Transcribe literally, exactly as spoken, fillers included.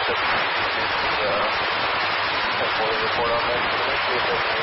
just the uh, temporary report on that. See if there's